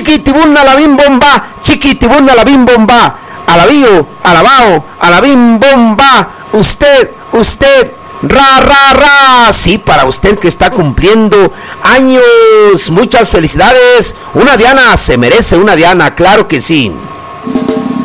chiquitibuna la bim bomba, chiquitibuna la bim bomba, alabío, alabao, alabim bomba, usted, ra, ra, ra. Sí, para usted que está cumpliendo años, muchas felicidades. Una Diana se merece una Diana, claro que sí.